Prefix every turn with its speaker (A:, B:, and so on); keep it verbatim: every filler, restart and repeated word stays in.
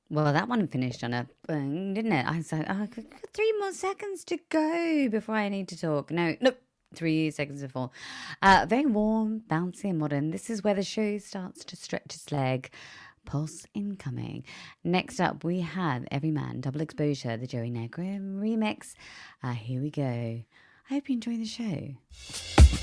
A: Well, that one finished on a bang, didn't it? I was like, oh, I've got three more seconds to go before I need to talk. No, nope. Three seconds to fall. Uh, very warm, bouncy, and modern. This is where the show starts to stretch its leg. Pulse incoming. Next up, we have Every Man, Double Exposure, the Joey Negro remix. Uh, here we go. I hope you enjoy the show.